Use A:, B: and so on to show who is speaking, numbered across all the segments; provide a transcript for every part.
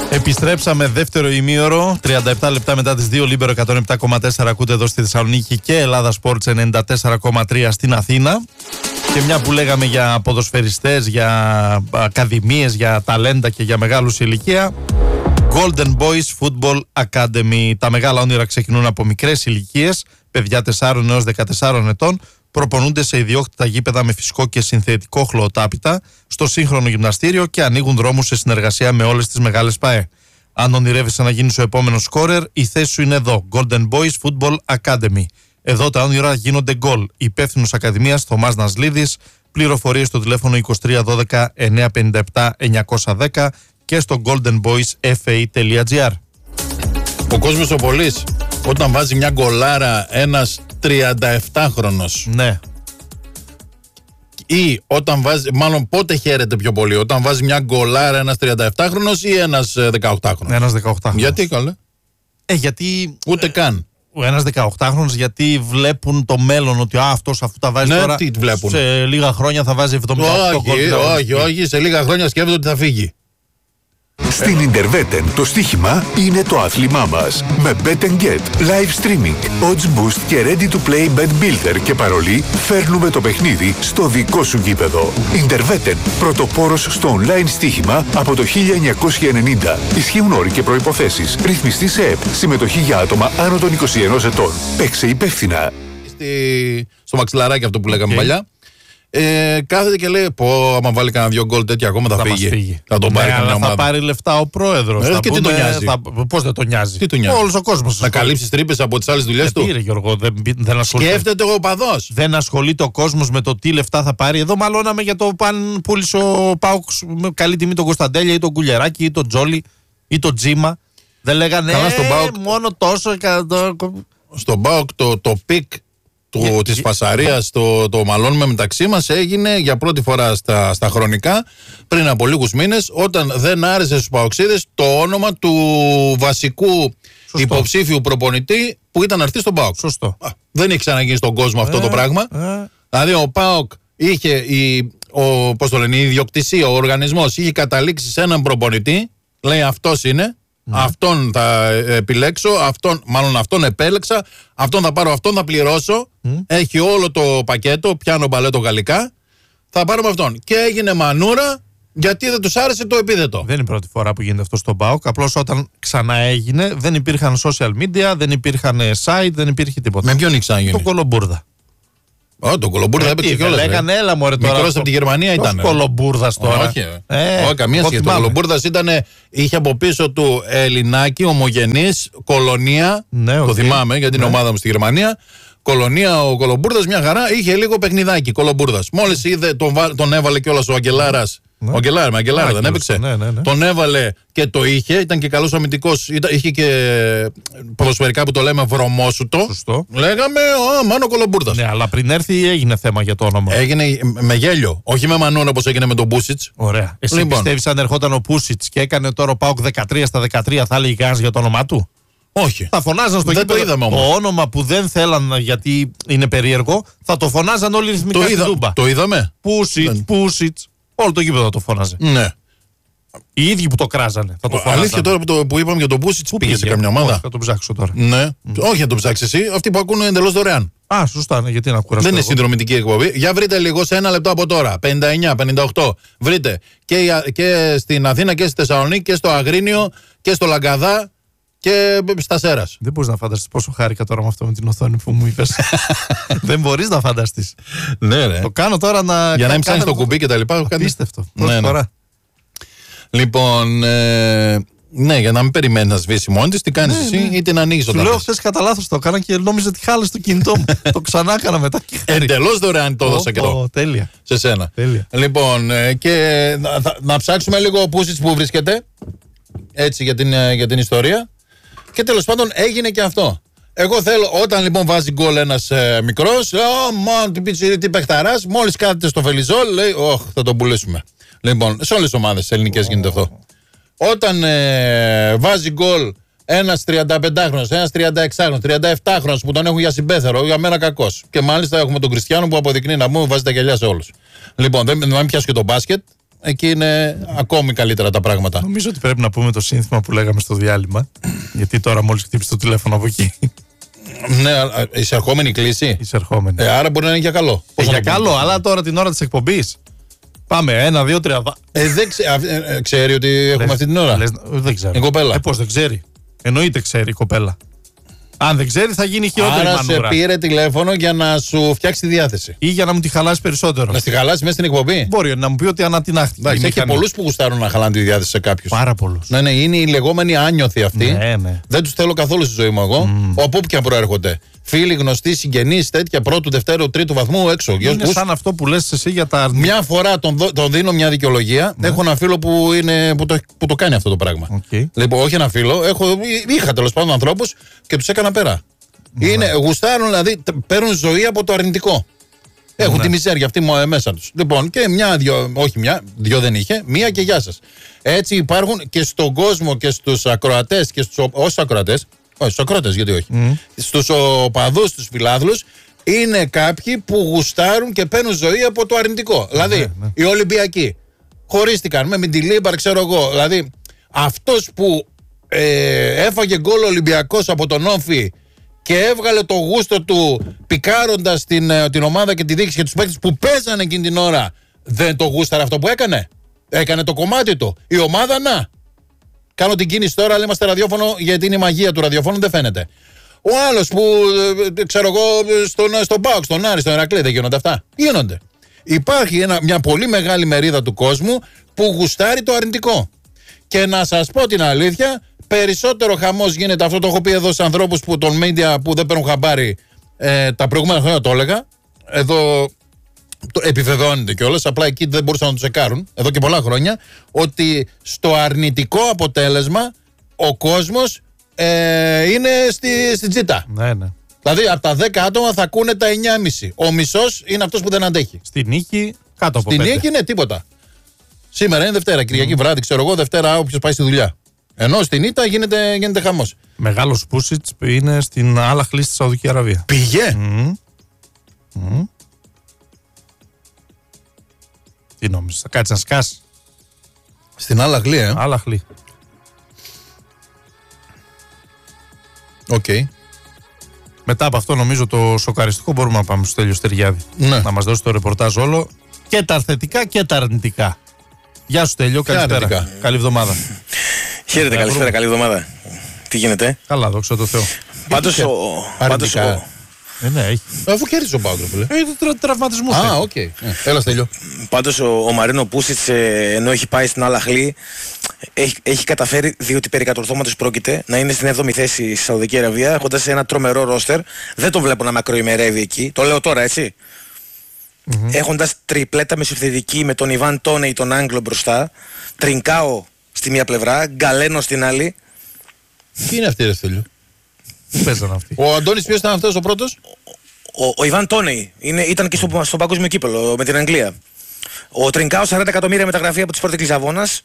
A: Επιστρέψαμε δεύτερο ημίωρο, 37 λεπτά μετά τις 2, Λίμπερο 107,4 ακούτε εδώ στη Θεσσαλονίκη και Ελλάδα Sports 94,3 στην Αθήνα. Και μια που λέγαμε για ποδοσφαιριστές, για ακαδημίες, για ταλέντα και για μεγάλους ηλικία, Golden Boys Football Academy. Τα μεγάλα όνειρα ξεκινούν από μικρές ηλικίες, παιδιά 4 έως 14 ετών, προπονούνται σε ιδιόκτητα γήπεδα με φυσικό και συνθετικό χλωοτάπητα στο σύγχρονο γυμναστήριο και ανοίγουν δρόμους σε συνεργασία με όλες τις μεγάλες ΠΑΕ. Αν ονειρεύεσαι να γίνεις ο επόμενος σκόρερ, η θέση σου είναι εδώ. Golden Boys Football Academy. Εδώ τα όνειρα γίνονται γκολ. Υπεύθυνος Ακαδημίας Θωμάς Νασλίδης. Πληροφορίες στο τηλέφωνο 23 12 957 910 και στο goldenboysfa.gr.
B: Ο κόσμος ο πολύς, όταν βάζει μια γκολάρα ένας 37χρονος.
A: Ναι.
B: Ή όταν βάζει, μάλλον πότε χαίρεται πιο πολύ, όταν βάζει μια γκολάρα ένας 37χρονος ή ένας 18χρονος.
A: Ένας 18χρονος.
B: Γιατί καλέ?
A: Γιατί.
B: Ούτε καν.
A: Ο ένας 18χρονος, γιατί βλέπουν το μέλλον ότι αυτός αφού τα βάζει τώρα.
B: Τι βλέπουν?
A: Σε λίγα χρόνια θα βάζει 78 γκολ.
B: Όχι, σε λίγα χρόνια σκέφτεται ότι θα φύγει.
C: Στην Ιντερβέτεν το στοίχημα είναι το άθλημά μας. Με Bet & Get, live streaming, odds boost και ready to play bet builder και παρολί, φέρνουμε το παιχνίδι στο δικό σου γήπεδο. Ιντερβέτεν, πρωτοπόρος στο online στοίχημα από το 1990. Ισχύουν όροι και προϋποθέσεις. Ρυθμιστή σε ΕΠ. Συμμετοχή για άτομα άνω των 21 ετών. Παίξε υπεύθυνα.
B: Στο μαξιλαράκι αυτό που λέγαμε παλιά. Κάθεται και λέει: Πω, άμα βάλει κανένα 2 γκολ τέτοια ακόμα θα φύγει. Θα τον πάρει κανένα ομάδα.
A: Θα πάρει λεφτά ο πρόεδρος.
B: Και τι τον νοιάζει?
A: Πώς δεν τον νοιάζει?
B: Τι τον νοιάζει?
A: Όλος ο κόσμος.
B: Να καλύψει τρύπες από τις άλλες δουλειές του.
A: Πήρε, Γιώργο, δεν ασχολείται.
B: Σκέφτεται ο οπαδός.
A: Δεν ασχολείται ο κόσμος με το τι λεφτά θα πάρει. Εδώ μαλώναμε για το αν πούλησε ο Πάουκ με καλή τιμή τον Κωνσταντέλια ή τον Κουλιεράκη ή τον Τζόλι ή τον Τζίμα. Δεν λέγανε μόνο τόσο.
B: Στον Πάουκ το πικ της φασαρίας, το μαλώνουμε μεταξύ μας, έγινε για πρώτη φορά στα χρονικά πριν από λίγους μήνες, όταν δεν άρεσε στους Παοξίδες το όνομα του βασικού υποψήφιου προπονητή που ήταν αρτής στον ΠΑΟΚ.
A: Σωστό.
B: Δεν έχει ξαναγίνει στον κόσμο αυτό το πράγμα. Δηλαδή ο ΠΑΟΚ είχε η ιδιοκτησία, ο οργανισμός είχε καταλήξει σε έναν προπονητή, λέει αυτός είναι. Αυτόν θα επιλέξω, αυτόν επέλεξα, αυτόν θα πάρω, αυτόν θα πληρώσω. Έχει όλο το πακέτο, πιάνω μπαλέτο γαλλικά. Θα πάρουμε αυτόν. Και έγινε μανούρα γιατί δεν τους άρεσε το επίδετο. Δεν
A: είναι η πρώτη φορά που γίνεται αυτό στον ΠΑΟΚ. Απλώς όταν ξανά έγινε, δεν υπήρχαν social media, δεν υπήρχαν site, δεν υπήρχε τίποτα.
B: Με ποιον ξαναγίνει?
A: Το Κολομπούρδα.
B: Το Κολομπούρδα έπαιξε κιόλας.
A: Λέγανε, έλα μωρέ τώρα.
B: Μικρός από τη Γερμανία ήταν.
A: Ο Κολομπούρδας τώρα.
B: Όχι, καμία σχέση. Ο Κολομπούρδας είχε από πίσω του Ελληνάκι, ομογενής, κολονία. Το θυμάμαι για την ομάδα μου στη Γερμανία. Κολονία, ο Κολομπούρδας μια χαρά, είχε λίγο παιχνιδάκι. Κολομπούρδας. Μόλις είδε, τον έβαλε κιόλας ο Αγγελάρας. Ο Αγγελάρα δεν έπαιξε.
A: Ναι.
B: Τον έβαλε και το είχε, ήταν και καλός αμυντικός. Είχε και ποδοσφαιρικά που το λέμε βρωμόσουτο.
A: Σωστό.
B: Λέγαμε Μάνο Κολομπούρδας.
A: Ναι, αλλά πριν έρθει έγινε θέμα για το όνομα.
B: Έγινε με γέλιο. Όχι με μανούρα όπως έγινε με τον Πούσιτς.
A: Ωραία. Εσύ πιστεύεις αν ερχόταν ο Πούσιτς και έκανε τώρα ο ΠΑΟΚ 13 στα 13 θα έλεγε κανένας για το όνομά του?
B: Όχι.
A: Θα φωνάζαν στο
B: γήπεδο. Το
A: όνομα που δεν θέλαν γιατί είναι περίεργο, θα το φωνάζαν όλοι ρυθμικά στην Τούμπα.
B: Το είδαμε.
A: Πούσιτς. Όλο το γήπεδο θα το φώναζε.
B: Ναι.
A: Οι ίδιοι που το κράζανε. Θα το φώναζαν.
B: Αλήθεια τώρα που είπαμε για τον Πούσιτς, πήγε σε καμιά ομάδα?
A: Θα το ψάξω τώρα.
B: Ναι. Όχι να το ψάξει εσύ, αυτοί που ακούνε εντελώς δωρεάν.
A: Σωστά, ναι, γιατί να κουραστώ.
B: Δεν είναι συνδρομητική εκπομπή. Για βρείτε λίγο σε 1 λεπτό από τώρα. 59-58. Βρείτε και στην Αθήνα και στη Θεσσαλονίκη και στο Αγρίνιο και στο Λαγκαδά και στα Σέρας.
A: Δεν μπορείς να φανταστείς πόσο χάρηκα τώρα με αυτό με την οθόνη που μου είπες. Δεν μπορείς να φανταστείς.
B: Ναι, ρε.
A: Το κάνω τώρα να.
B: Για να μην ψάχνεις το κουμπί και τα λοιπά.
A: Απίστευτο. Πρώτη φορά.
B: Λοιπόν, ναι, για να μην περιμένεις να σβήσει μόνη της, τι κάνεις εσύ ή την ανοίγεις όταν.
A: Σου λέω χθες κατά λάθος το έκανα και νόμιζα ότι χάλασε το κινητό μου. Το ξανά έκανα μετά.
B: Εντελώς δωρεάν το έδωσα και εδώ.
A: Τέλεια.
B: Σε σένα.
A: Τέλεια.
B: Λοιπόν, και να ψάξουμε λίγο ο Πούσιτς που βρίσκεται. Έτσι για την ιστορία. Και τέλος πάντων έγινε και αυτό. Εγώ θέλω, όταν λοιπόν βάζει γκολ ένας μικρός, τι παιχταράς, μόλις κάθεται στο Φελιζόλ, λέει, θα τον πουλήσουμε. Λοιπόν, σε όλες τις ομάδες ελληνικές γίνεται αυτό. Όταν βάζει γκολ ένας 35χρονος, ένας 36χρονος, 37χρονος που τον έχουν για συμπέθερο, για μένα κακός. Και μάλιστα έχουμε τον Κριστιάνο που αποδεικνύει να μου βάζει τα γυαλιά σε όλους. Λοιπόν, δεν πιάσω και το μπάσκετ. εκεί είναι ακόμη καλύτερα τα πράγματα.
A: Νομίζω ότι πρέπει να πούμε το σύνθημα που λέγαμε στο διάλειμμα. Γιατί τώρα μόλις χτύπησε το τηλέφωνο από εκεί.
B: Ναι, εισερχόμενη κλίση.
A: Εισερχόμενη.
B: Άρα μπορεί να είναι για καλό.
A: Για καλό, αλλά τώρα την ώρα της εκπομπής. Πάμε, 1, 2, 3.
B: Δεν ξέρει ότι έχουμε αυτή την ώρα.
A: Δεν ξέρω.
B: Η κοπέλα.
A: Πώς δεν ξέρει. Εννοείται ξέρει η κοπέλα. Αν δεν ξέρει, θα γίνει χειρότερη
B: άρα
A: μανούρα.
B: σε πήρε τηλέφωνο για να σου φτιάξει τη διάθεση.
A: Ή για να μου τη χαλάσει περισσότερο.
B: Να στη χαλάσει μέσα στην εκπομπή.
A: Μπορεί να μου πει ότι ανατινάχτηκε.
B: Εντάξει, έχει πολλούς που γουστάρουν να χαλάνε τη διάθεση σε κάποιους.
A: Πάρα πολλούς.
B: Ναι, είναι οι λεγόμενοι άνιωθοι αυτοί.
A: Ναι.
B: Δεν τους θέλω καθόλου στη ζωή μου εγώ. Από όπου και αν προέρχονται. Φίλοι, γνωστοί, συγγενείς, τέτοια πρώτου, δευτέρου, τρίτου βαθμού έξω.
A: Είναι σαν αυτό που λες εσύ για τα αρνητικά.
B: Μια φορά τον δίνω μια δικαιολογία. Έχω ένα φίλο που το κάνει αυτό το πράγμα. Λοιπόν, όχι ένα φίλο. Είχα τέλος πάντων ανθρώπους και τους έκανα πέρα. Γουστάρουν, δηλαδή παίρνουν ζωή από το αρνητικό. Έχουν τη μιζέρια αυτή μέσα τους. Λοιπόν, και δύο δεν είχε, μία και γεια σας. Έτσι υπάρχουν και στον κόσμο και στους ακροατές και στους ακροατές, γιατί όχι. Στους οπαδούς, στους φιλάθλους, είναι κάποιοι που γουστάρουν και παίρνουν ζωή από το αρνητικό. Δηλαδή, οι Ολυμπιακοί χωρίστηκαν με Μιντιλίμπαρ, ξέρω εγώ. Δηλαδή, αυτός που έφαγε γκολ Ολυμπιακός από τον Όφη και έβγαλε το γούστο του πικάροντας την ομάδα και τη δείξη και τους παίκτες που παίζανε εκείνη την ώρα, δεν το γούσταρε αυτό που έκανε. Έκανε το κομμάτι του. Η ομάδα κάνω την κίνηση τώρα, αλλά είμαστε ραδιόφωνο γιατί είναι η μαγεία του ραδιοφώνου, δεν φαίνεται. Ο άλλος που ξέρω εγώ στον ΠΑΟΚ, στον Άρη, στον Ηρακλή, δεν γίνονται αυτά. Γίνονται. Υπάρχει μια πολύ μεγάλη μερίδα του κόσμου που γουστάρει το αρνητικό. Και να σας πω την αλήθεια, περισσότερο χαμός γίνεται, αυτό το έχω πει εδώ σε ανθρώπους που των media που δεν παίρνουν χαμπάρι, τα προηγούμενα χρόνια το έλεγα. Εδώ το επιβεβαιώνεται κιόλας, απλά εκεί δεν μπορούσαν να το τσεκάρουν εδώ και πολλά χρόνια, ότι στο αρνητικό αποτέλεσμα ο κόσμος είναι στη τζίτα.
A: Ναι.
B: Δηλαδή από τα 10 άτομα θα ακούνε τα 9,5. Ο μισός είναι αυτός που δεν αντέχει.
A: Στη νίκη κάτω από 5.
B: Στη νίκη είναι τίποτα. Σήμερα είναι Δευτέρα, Κυριακή βράδυ, ξέρω εγώ, Δευτέρα όποιος πάει στη δουλειά. Ενώ στην ήττα γίνεται χαμός.
A: Μεγάλος Πούσιτς είναι στην Αλ-Αχλή στη Σαουδική Αραβία.
B: Πήγε.
A: Τι νόμιζες, θα κάτσεις να σκάσεις?
B: Στην Αλ-Αχλή,
A: Αλ-Αχλή.
B: Οκ.
A: Μετά από αυτό, νομίζω το σοκαριστικό, μπορούμε να πάμε στο Στέλιο Στεριάδη.
B: Ναι.
A: Να μας δώσει το ρεπορτάζ όλο. Και τα θετικά και τα αρνητικά. Γεια σου, Στέλιο. Καλησπέρα. Καλή εβδομάδα.
D: Χαίρετε, καλησπέρα, καλή εβδομάδα. Τι γίνεται?
A: Καλά, δόξα τω Θεώ.
D: Πάντως
A: ναι, έχει.
B: Αφού κέρδισε ο ΠΑΟΚ, φίλε.
A: Τραυματισμούς.
B: Οκ. Έλα, Στέλιο.
D: Πάντως ο Μαρίνο Πούσιτς, ενώ έχει πάει στην Αλ-Αχλή, έχει καταφέρει, διότι περί κατορθώματος πρόκειται, να είναι στην 7η θέση στη Σαουδική Αραβία, έχοντας ένα τρομερό ρόστερ. Δεν το βλέπω να μακροημερεύει εκεί. Το λέω τώρα, έτσι. Έχοντας τριπλέτα μεσοεπιθετική με τον Ιβάν Τόνεϊ, τον Άγγλο μπροστά, Τρινκάο στη μία πλευρά, Γκαλένο στην άλλη.
B: Ποιοι είναι αυτοί, ρε Στέλιο?
A: Πού παίζανε αυτοί?
B: Ο Αντώνης ποιος ήταν αυτός ο πρώτος?
D: Ο Ιβάν Τόνεϊ ήταν και στο παγκόσμιο κύπελλο με την Αγγλία. Ο Τρινκάο 40 εκατομμύρια μεταγραφή από τη Σπόρτινγκ Λισαβόνας.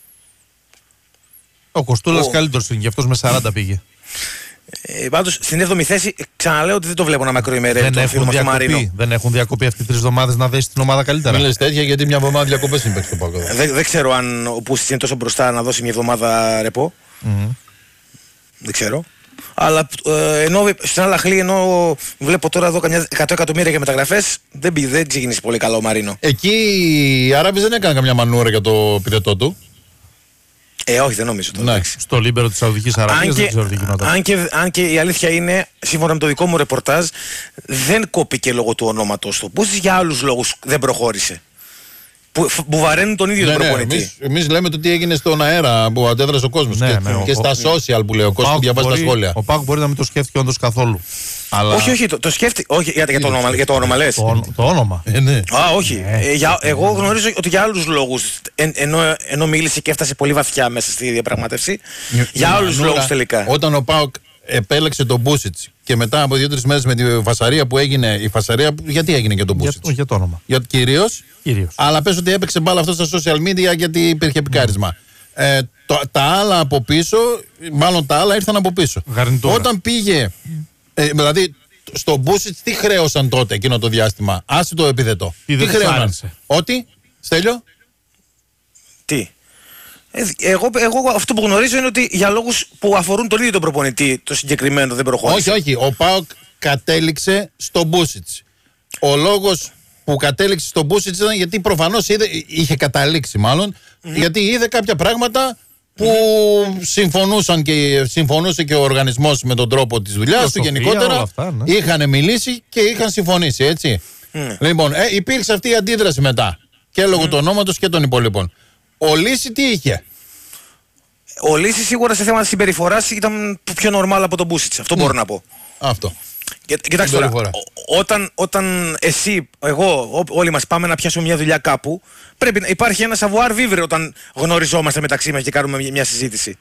A: Ο Κοστούλας καλύτερος είναι, γι' αυτός με 40 πήγε.
D: Πάντως στην 7η θέση ξαναλέω ότι δεν το βλέπω να μακροημερεύει τον φίλο μας τον Μαρίνο.
A: Δεν έχουν διακοπεί αυτοί 3 εβδομάδες να δέσει την ομάδα καλύτερα?
B: Μην λες τέτοια, γιατί μια εβδομάδα διακοπές είναι παίξει το ΠΑΟΚ.
D: Δεν ξέρω αν ο Πούσιτς είναι τόσο μπροστά να δώσει μια εβδομάδα ρεπό. Δεν ξέρω. Αλλά ενώ στην Αλ-Αχλή, ενώ βλέπω τώρα εδώ καμιά 100 εκατομμύρια για μεταγραφές, δεν ξεκίνησε πολύ καλό ο Μαρίνο.
B: Εκεί οι Άραβες δεν έκαναν καμιά μανούρα για το πιδετό του.
D: Όχι, δεν νομίζω.
B: Ναι.
A: Στο λίμπερο της Σαουδικής Αραβίας δεν ξέρω τι γινόταν.
D: Αν και η αλήθεια είναι, σύμφωνα με το δικό μου ρεπορτάζ, δεν κόπηκε λόγω του ονόματος του. Πούσιτς για άλλους λόγους δεν προχώρησε. Που βαραίνουν τον ίδιο τον προπονητή.
B: Εμείς λέμε το τι έγινε στον αέρα που αντέδρασε ο κόσμος. Και στα social που λέει ο κόσμος που διαβάζει τα σχόλια.
A: Ο ΠΑΟΚ μπορεί να μην το σκέφτηκε όντως καθόλου. Αλλά...
D: Όχι, το σκέφτηκε. Όχι, για το όνομα λες.
A: Το όνομα.
B: Ναι.
D: Όχι. Εγώ γνωρίζω ότι για άλλους λόγους, ενώ μίλησε και έφτασε πολύ βαθιά μέσα στη διαπραγμάτευση, για άλλους λόγους τελικά.
B: Όταν ο ΠΑΟΚ επέλεξε τον Πούσιτς και μετά από 2-3 μέρες με τη φασαρία που έγινε, η φασαρία γιατί έγινε για τον Πούσιτς?
A: Για το όνομα.
B: Κυρίως. Αλλά πες ότι έπαιξε μπάλα αυτό στα social media γιατί υπήρχε πικάρισμα. Τα άλλα από πίσω, μάλλον τα άλλα ήρθαν από πίσω.
A: Γαρνιτούρα.
B: Όταν πήγε, δηλαδή στον Πούσιτς τι χρέωσαν τότε εκείνο το διάστημα? Άσε το επιδετό.
A: Τι χρέωσαν?
B: Ότι, Στέλιο?
D: Τι. Εγώ αυτό που γνωρίζω είναι ότι για λόγους που αφορούν τον ίδιο τον προπονητή το συγκεκριμένο δεν προχώρησε.
B: Όχι. Ο ΠΑΟΚ κατέληξε στον Μπούσιτς. Ο λόγος που κατέληξε στον Μπούσιτς ήταν γιατί προφανώς είχε καταλήξει μάλλον, γιατί είδε κάποια πράγματα που συμφωνούσε και ο οργανισμός με τον τρόπο της δουλειάς του γενικότερα.
A: Αυτά, ναι.
B: Είχαν μιλήσει και είχαν συμφωνήσει, έτσι. Λοιπόν, υπήρξε αυτή η αντίδραση μετά και λόγω του ονόματος και των υπολείπων. Ο Λύση τι είχε?
D: Ο Λύση σίγουρα σε θέματα συμπεριφοράς ήταν πιο normal από τον Μπούσιτς. Αυτό μπορώ να πω.
B: Αυτό.
D: Κοιτάξτε τώρα, όταν εσύ, εγώ, όλοι μας πάμε να πιάσουμε μια δουλειά κάπου, πρέπει να υπάρχει ένα savoir vivre όταν γνωριζόμαστε μεταξύ μας και κάνουμε μια συζήτηση.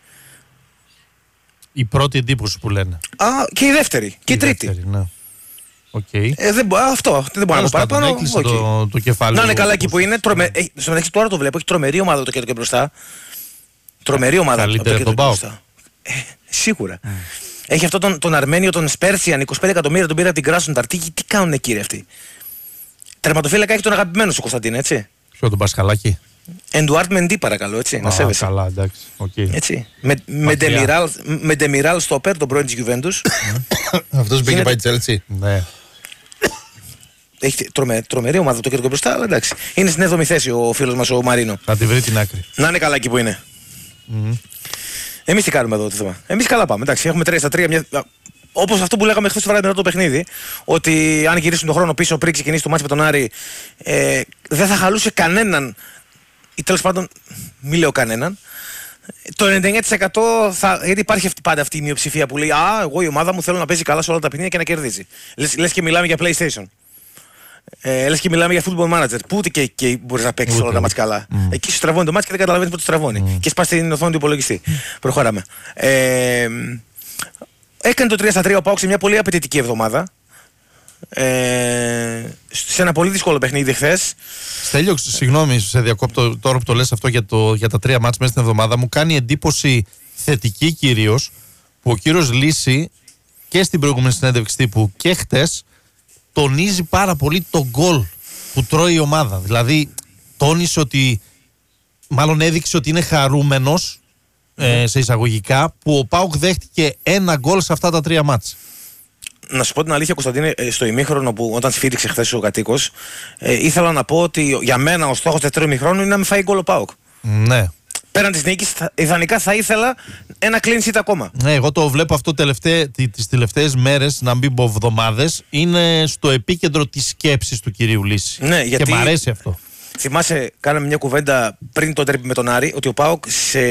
A: Η πρώτη εντύπωση που λένε.
D: Και η δεύτερη. Και η τρίτη.
A: Δεύτερη, ναι. Okay.
D: Αυτό δεν μπορώ να πω παραπάνω.
A: Έκλεισε το κεφάλι.
D: Να είναι καλά εκεί που είναι. Στο μεταξύ τώρα το βλέπω. Έχει τρομερή ομάδα το και μπροστά. Τρομερή ομάδα.
A: Καλύτερα από τον ΠΑΟΚ.
D: Σίγουρα. Έχει αυτόν τον Αρμένιο, τον Σπέρσιαν, 25 εκατομμύρια τον πήρε από την Κράσνονταρ. Τι κάνουν εκεί ρε αυτοί? Τερματοφύλακα έχει τον αγαπημένο σου Κωνσταντίν, έτσι.
A: Ποιο, τον Πασχαλάκη?
D: Εντουάρτ Μεντί, παρακαλώ, έτσι. Να σέβεσαι.
A: Καλά, εντάξει. Okay.
D: Έτσι. Με Ντεμιράλ Στόπερ, τον πρώην της Γιουβέντους.
B: Αυτός πήγε πάει Τσέλσι.
A: Ναι.
D: Έχει τρομερή ομάδα το κέντρο και μπροστά, αλλά εντάξει. Είναι στην 7η θέση ο φίλος μας ο Μαρίνο.
A: Θα τη βρει την άκρη.
D: Να είναι καλά εκεί που είναι. Εμείς τι κάνουμε εδώ το θέμα? Εμείς καλά πάμε. Εντάξει, έχουμε 3-3. Όπως αυτό που λέγαμε χθες το βράδυ μετά το παιχνίδι, ότι αν γυρίσουν τον χρόνο πίσω πριν ξεκινήσει το μάτς με τον Άρη, δεν θα χαλούσε κανέναν, ή τέλος πάντων, μη λέω κανέναν. Το 99% γιατί υπάρχει πάντα αυτή η μειοψηφία που λέει εγώ η ομάδα μου θέλω να παίζει καλά σε όλα τα παιχνίδια και να κερδίζει. Λες και μιλάμε για PlayStation. Λες και μιλάμε για football manager. Που ούτε και μπορείς να παίξεις όλα τα μάτς καλά. Εκεί σου στραβώνει το μάτς και δεν καταλαβαίνεις πότε στραβώνει. Και σπάς την οθόνη του υπολογιστή. Προχωράμε. Έκανε το 3-3 ο ΠΑΟΚ σε μια πολύ απαιτητική εβδομάδα. Σε ένα πολύ δύσκολο παιχνίδι χθες.
A: Στέλιο, συγγνώμη, σε διακόπτω τώρα που το λες αυτό για τα 3 μάτς μέσα στην εβδομάδα. Μου κάνει εντύπωση θετική κυρίως που ο κύριος Λύση και στην προηγούμενη συνέντευξη τύπου και χτες τονίζει πάρα πολύ το γκολ που τρώει η ομάδα. Δηλαδή τόνισε ότι, μάλλον έδειξε ότι είναι χαρούμενος σε εισαγωγικά που ο ΠΑΟΚ δέχτηκε ένα γκολ σε αυτά τα 3 μάτς.
D: Να σου πω την αλήθεια, Κωνσταντίνε, στο ημίχρονο που όταν σφύριξε χθες ο κατοίκος, ήθελα να πω ότι για μένα ο στόχος του δεύτερου ημίχρονου είναι να μην φάει γκολ ο ΠΑΟΚ.
A: Ναι.
D: Πέραν της νίκης, ιδανικά θα ήθελα ένα clean sheet ακόμα.
A: Ναι, εγώ το βλέπω αυτό τις τελευταίες μέρες, να μην πω εβδομάδες, είναι στο επίκεντρο της σκέψης του κυρίου Λύση.
D: Ναι, γιατί
A: και μ' αρέσει αυτό.
D: Θυμάσαι, κάναμε μια κουβέντα πριν το ντέρμπι με τον Άρη, ότι ο ΠΑΟΚ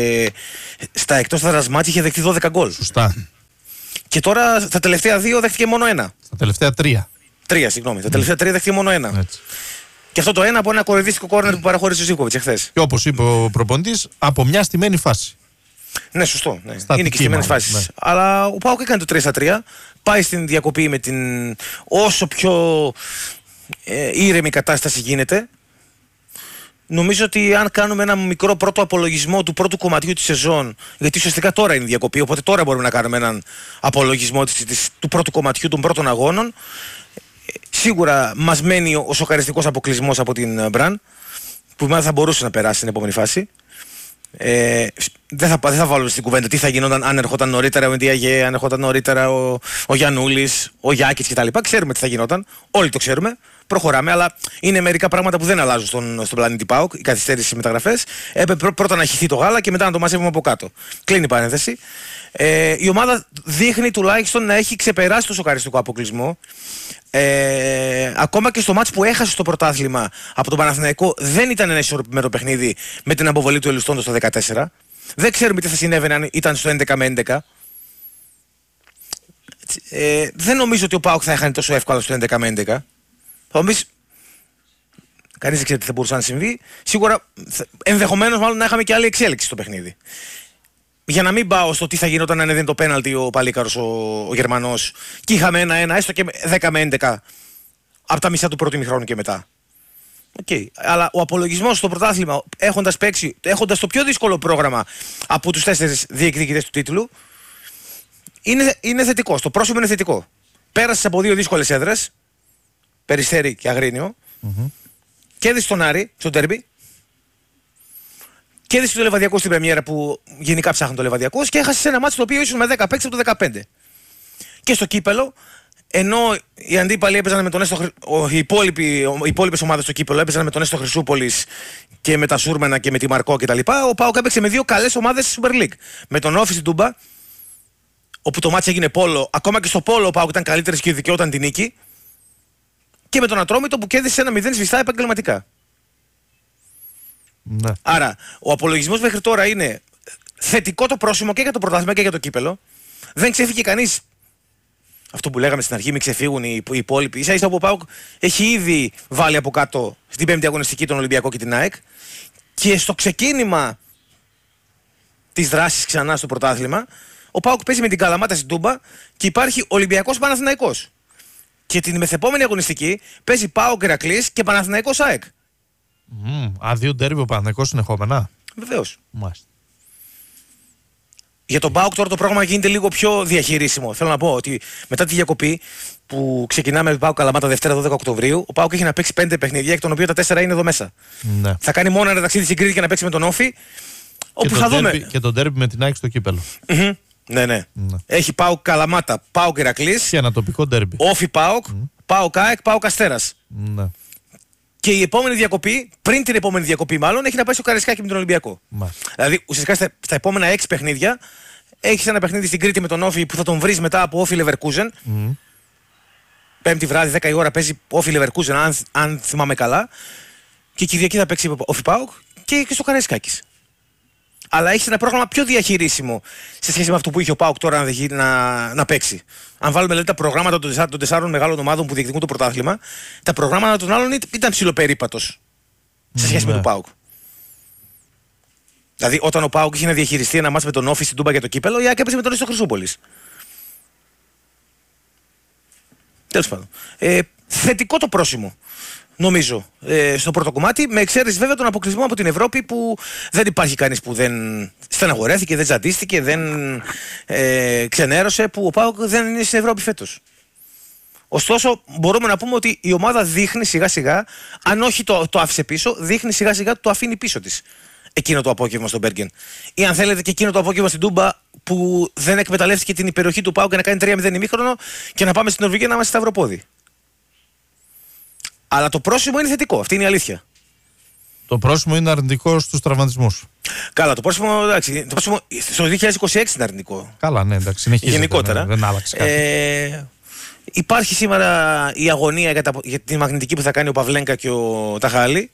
D: στα εκτός έδρας μάτς είχε δεχτεί 12 γκολ.
A: Σωστά.
D: Και τώρα στα τελευταία 2 δέχτηκε μόνο 1.
A: Στα τελευταία 3.
D: 3, συγγνώμη. Τα τελευταία 3 δέχτηκε μόνο 1.
A: Έτσι.
D: Και αυτό το ένα από ένα κοροϊδίστικο κόρνερ που παραχώρησε ο Ζίβκοβιτς εχθές.
A: Και όπως είπε ο προπονητής, από μια στημένη φάση.
D: Ναι, σωστό. Ναι.
A: Στατική,
D: είναι και στημένες φάσεις. Ναι. Αλλά ο ΠΑΟΚ έκανε το 3-3. Πάει στην διακοπή με την όσο πιο ήρεμη κατάσταση γίνεται. Νομίζω ότι αν κάνουμε ένα μικρό πρώτο απολογισμό του πρώτου κομματιού της σεζόν, γιατί ουσιαστικά τώρα είναι η διακοπή, οπότε τώρα μπορούμε να κάνουμε έναν απολογισμό του πρώτου κομματιού των πρώτων αγώνων. Σίγουρα μας μένει ο σοκαριστικός αποκλεισμός από την Μπραν, που θα μπορούσε να περάσει στην επόμενη φάση. Δεν θα βάλω στην κουβέντα τι θα γινόταν αν ερχόταν νωρίτερα ο Ντιαγέ, αν ερχόταν νωρίτερα ο Γιαννούλης, ο Γιάκης κτλ. Ξέρουμε τι θα γινόταν, όλοι το ξέρουμε. Προχωράμε, αλλά είναι μερικά πράγματα που δεν αλλάζουν στον πλανήτη ΠΑΟΚ, η καθυστέρηση στις μεταγραφές. Έπρεπε πρώτα να χυθεί το γάλα και μετά να το μαζεύουμε από κάτω. Κλείνει η παρένθεση. Η ομάδα δείχνει τουλάχιστον να έχει ξεπεράσει το σοκαριστικό αποκλεισμό. Ακόμα και στο μάτς που έχασε στο πρωτάθλημα από τον Παναθηναϊκό δεν ήταν ένα ισορροπημένο παιχνίδι με την αποβολή του Ελουστόντο στο 14. Δεν ξέρουμε τι θα συνέβαινε αν ήταν στο 11 με 11. Δεν νομίζω ότι ο ΠΑΟΚ θα έχανε τόσο εύκολα στο 11 με 11. Θα μου πεις, κανείς δεν ξέρει τι θα μπορούσε να συμβεί. Σίγουρα, ενδεχομένως μάλλον να είχαμε και άλλη εξέλιξη στο παιχνίδι. Για να μην πάω στο τι θα γινόταν αν έδινε το πέναλτι ο Παλίκαρος ο Γερμανός και είχαμε 1-1, έστω και 10 με 11 από τα μισά του πρώτου ημιχρόνου και μετά. Okay. Αλλά ο απολογισμός στο πρωτάθλημα, έχοντας το πιο δύσκολο πρόγραμμα από τους 4 διεκδικητές του τίτλου, είναι θετικό. Το πρόσωπο είναι θετικό. Πέρασε από 2 δύσκολες έδρες, Περιστέρι και Αγρίνιο, κέρδισε τον Άρη στο ντέρμπι Κέρδισε το Λεβαδιακό στην πρεμιέρα που γενικά ψάχνουν το Λεβαδιακό και έχασε σε ένα μάτσο το οποίο ήσουν με 10 παίκτες από το 15. Και στο κύπελο, ενώ οι αντίπαλοι έπαιζαν με τον Έστω, οι υπόλοιπες ομάδες στο κύπελο έπαιζαν με τον Έστω Χρυσούπολης και με τα Σούρμενα και με τη Μαρκό κτλ. Ο ΠΑΟΚ έπαιξε με δύο καλές ομάδες στη Super League. Με τον Όφη στην Τούμπα, όπου το μάτσο έγινε πόλο, ακόμα και στο πόλο ο ΠΑΟΚ ήταν καλύτερος και δικαιόταν την νίκη. Και με τον Ατρόμητο που κέρδισε 1-0 σβηστά επαγγελματικά.
A: Ναι.
D: Άρα, ο απολογισμός μέχρι τώρα είναι θετικό το πρόσημο και για το πρωτάθλημα και για το κύπελο. Δεν ξέφυγε κανείς. Αυτό που λέγαμε στην αρχή, μην ξεφύγουν οι υπόλοιποι. Ίσα ίσα που ο ΠΑΟΚ έχει ήδη βάλει από κάτω στην πέμπτη αγωνιστική τον Ολυμπιακό και την ΑΕΚ. Και στο ξεκίνημα της δράσης ξανά στο πρωτάθλημα, ο ΠΑΟΚ παίζει με την Καλαμάτα στην Τούμπα και υπάρχει Ολυμπιακός Παναθηναϊκός. Και την μεθεπόμενη αγωνιστική παίζει ΠΑΟΚ Ηρακλής και Παναθηναϊκός ΑΕΚ.
A: Δύο ντέρμπι ο Παναθηναϊκός συνεχόμενα.
D: Βεβαίως.
A: Μάλιστα.
D: Για τον ΠΑΟΚ τώρα το πρόγραμμα γίνεται λίγο πιο διαχειρίσιμο. Θέλω να πω ότι μετά τη διακοπή που ξεκινάμε με ΠΑΟΚ Καλαμάτα Δευτέρα 12 Οκτωβρίου, ο ΠΑΟΚ έχει να παίξει 5 παιχνίδια, εκ των οποίων τα 4 είναι εδώ μέσα.
A: Ναι.
D: Θα κάνει μόνο ένα ταξίδι στην Κρήτη και να παίξει με τον Όφη. Όπου θα δούμε.
A: Και τον ντέρμπι με την ΑΕΚ στο κύπελο.
D: Ναι. Έχει ΠΑΟΚ Καλαμάτα, ΠΑΟΚ Ηρακλής.
A: Και ένα τοπικό ντέρμπι.
D: Όφη ΠΑΟΚ, ΠΑΟΚ ΑΕΚ, ΠΑΟΚ Αστέρας.
A: Ναι.
D: Και η επόμενη διακοπή, πριν την επόμενη διακοπή μάλλον, έχει να πάει στο Καραϊσκάκι με τον Ολυμπιακό.
A: Μάλιστα.
D: Δηλαδή ουσιαστικά στα επόμενα 6 παιχνίδια έχεις ένα παιχνίδι στην Κρήτη με τον Όφη που θα τον βρεις μετά από Όφη Λεβερκούζεν. Πέμπτη βράδυ, 10 η ώρα παίζει Όφη Λεβερκούζεν, αν θυμάμαι καλά. Και Κυριακή θα παίξει Όφη ΠΑΟΚ και στο Καραϊσκάκης. Αλλά έχει ένα πρόγραμμα πιο διαχειρίσιμο σε σχέση με αυτό που είχε ο ΠΑΟΚ τώρα να παίξει. Αν βάλουμε δηλαδή, τα προγράμματα των 4 μεγάλων ομάδων που διεκδικούν το πρωτάθλημα, τα προγράμματα των άλλων ήταν ψιλοπερίπατος σε σχέση με τον ΠΑΟΚ. Δηλαδή, όταν ο ΠΑΟΚ είχε να διαχειριστεί ένα μάτς με τον Όφη στην Τούμπα για το κύπελο, η ΑΕΚ έπαιζε με τον Έστω Χρυσούπολης. Τέλος πάντων. Θετικό το πρόσημο. Νομίζω, στο πρώτο κομμάτι, με εξαίρεση βέβαια τον αποκλεισμό από την Ευρώπη που δεν υπάρχει κανείς που δεν στεναχωρέθηκε, δεν τζαντίστηκε, δεν ξενέρωσε, που ο ΠΑΟΚ δεν είναι στην Ευρώπη φέτος. Ωστόσο, μπορούμε να πούμε ότι η ομάδα δείχνει σιγά σιγά, αν όχι το άφησε πίσω, δείχνει σιγά σιγά ότι το αφήνει πίσω της εκείνο το απόγευμα στον Μπέργκεν. Ή αν θέλετε και εκείνο το απόγευμα στην Τούμπα που δεν εκμεταλλεύτηκε την υπεροχή του ΠΑΟΚ για να κάνει 3-0 ημίχρονο και να πάμε στην Νορβηγία να είμαστε σταυροπόδι. Αλλά το πρόσημο είναι θετικό, αυτή είναι η αλήθεια.
A: Το πρόσημο είναι αρνητικό στους τραυματισμούς.
D: Καλά, το πρόσημο, εντάξει, στο 2026 είναι αρνητικό.
A: Καλά, ναι, εντάξει, συνεχίζεται.
D: Γενικότερα.
A: Δεν άλλαξε κάτι.
D: Υπάρχει σήμερα η αγωνία για τη μαγνητική που θα κάνει ο Παυλένκα και ο Ταχάλη.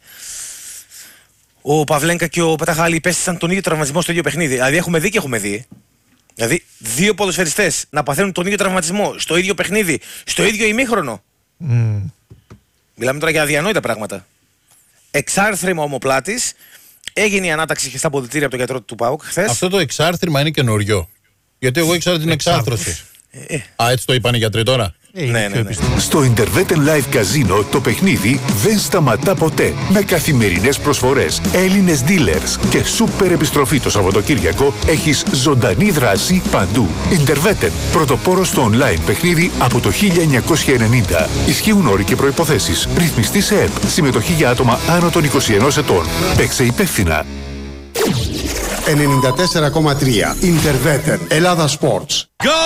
D: Ο Παυλένκα και ο Ταχάλη υπέστησαν τον ίδιο τραυματισμό στο ίδιο παιχνίδι. Δηλαδή έχουμε δει και έχουμε δει. Δηλαδή, δύο ποδοσφαιριστές να παθαίνουν τον ίδιο τραυματισμό στο ίδιο παιχνίδι, στο ίδιο ημίχρονο. Μιλάμε τώρα για αδιανόητα πράγματα. Εξάρθρημα ομοπλάτης, έγινε η ανάταξη στα αποδυτήρια από τον γιατρό του ΠΑΟΚ χθες.
B: Αυτό το εξάρθρημα είναι καινούριο. Γιατί εγώ ήξερα την εξάρθρωση. Έτσι το είπαν οι γιατροί τώρα.
D: Ναι.
C: Στο Interveten Live Casino το παιχνίδι δεν σταματά ποτέ. Με καθημερινές προσφορές, Έλληνες dealers και σούπερ επιστροφή το Σαββατοκύριακο έχεις ζωντανή δράση παντού. Interveten, πρωτοπόρος στο online παιχνίδι από το 1990. Ισχύουν όροι και προϋποθέσεις. Ρυθμιστή σε ΕΠ. Συμμετοχή για άτομα άνω των 21 ετών. Παίξε υπεύθυνα.
E: 94,3 Interveten Ελλάδα Sports.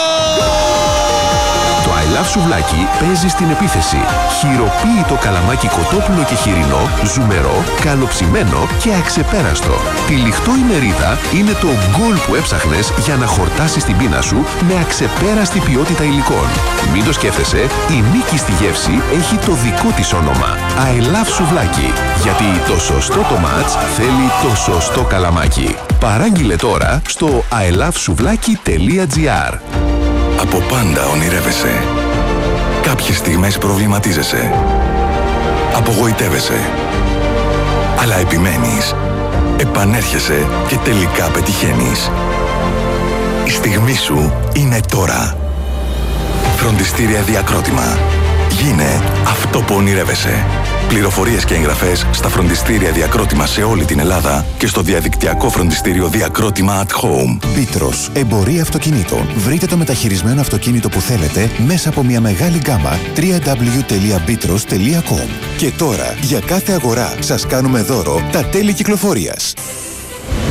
F: Το I Love Σουβλάκι παίζει στην επίθεση. Χειροποίητο καλαμάκι κοτόπουλο και χοιρινό, ζουμερό, καλοψημένο και αξεπέραστο. Τυλιχτό η μερίδα είναι το γκολ που έψαχνες για να χορτάσεις την πείνα σου με αξεπέραστη ποιότητα υλικών. Μην το σκέφτεσαι, η νίκη στη γεύση έχει το δικό της όνομα. I Love Σουβλάκι. Γιατί το σωστό το μάτς θέλει το σωστό καλαμάκι. Παράγγειλε τώρα στο ilovesuvlaki.gr.
G: Από πάντα ονειρεύεσαι. Κάποιες στιγμές προβληματίζεσαι. Απογοητεύεσαι. Αλλά επιμένεις. Επανέρχεσαι και τελικά πετυχαίνεις. Η στιγμή σου είναι τώρα. Φροντιστήρια Διακρότημα. Γίνε αυτό που ονειρεύεσαι. Πληροφορίες και εγγραφές στα φροντιστήρια Διακρότημα σε όλη την Ελλάδα και στο διαδικτυακό φροντιστήριο Διακρότημα at Home.
H: Μπίτρος, εμπορία αυτοκινήτων. Βρείτε το μεταχειρισμένο αυτοκίνητο που θέλετε μέσα από μια μεγάλη γκάμα www.bitros.com. Και τώρα, για κάθε αγορά, σας κάνουμε δώρο τα τέλη κυκλοφορίας.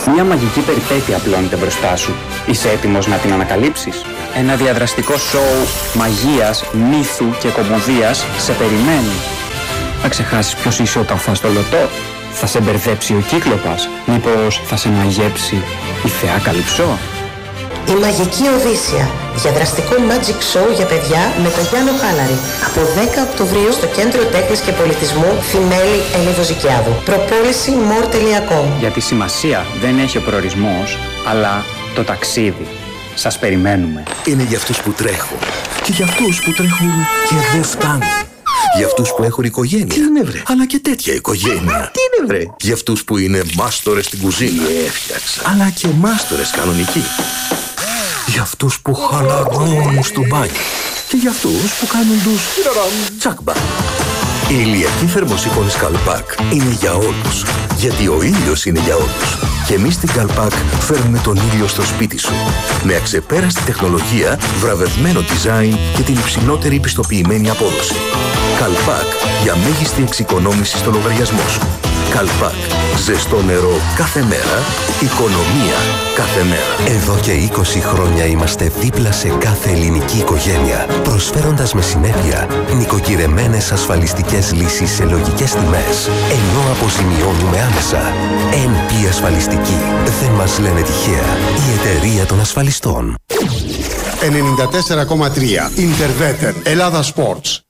I: Μια μαγική περιπέτεια απλώνεται μπροστά σου. Είσαι έτοιμος να την ανακαλύψεις? Ένα διαδραστικό σοου μαγείας, μύθου και κομμωδίας σε περιμένει. Θα ξεχάσεις ποιος είσαι όταν φας το λωτό? Θα σε μπερδέψει ο Κύκλοπας? Μήπως θα σε μαγέψει η θεά Καλυψό?
J: Η Μαγική Οδύσσεια. Διαδραστικό magic show για παιδιά με τον Γιάννο Χάλαρη. Από 10 Οκτωβρίου στο Κέντρο Τέχνης και Πολιτισμού Θημέλη Ελιδοζικιάδου. Προπόληση more.com.
I: Γιατί σημασία δεν έχει ο προορισμός, αλλά το ταξίδι. Σας περιμένουμε.
K: Είναι για αυτούς που τρέχουν. Και για αυτούς που τρέχουν και δεν φτάνουν. Για αυτούς που έχουν οικογένεια. Τι είναι βρε? Αλλά και τέτοια οικογένεια. Τι είναι βρε? Για αυτούς που είναι μάστορες στην κουζίνα. Έφτιαξα. Αλλά και μάστορες κανονικοί. Για αυτούς που χαλαρώνουν στο μπάνιο. Και για αυτούς που κάνουν τους τσάκμπα. Η ηλιακή θερμοσύφωνη Καλπάκ είναι για όλους. Γιατί ο ήλιος είναι για όλους. Και εμείς στην Καλπάκ φέρνουμε τον ήλιο στο σπίτι σου. Με αξεπέραστη τεχνολογία, βραβευμένο design και την υψηλότερη πιστοποιημένη απόδοση. Καλπάκ για μέγιστη εξοικονόμηση στο λογαριασμό σου. Καλπάκ. Ζεστό νερό κάθε μέρα. Οικονομία κάθε μέρα.
F: Εδώ και 20 χρόνια είμαστε δίπλα σε κάθε ελληνική οικογένεια, προσφέροντας με συνέπεια νοικοκυρεμένες ασφαλιστικές λύσεις σε λογικές τιμές, ενώ αποζημιώνουμε άμεσα. NP Ασφαλιστική. Δεν μας λένε τυχαία. Η εταιρεία των ασφαλιστών.
E: 94,3 Interveter Ελλάδα Sports.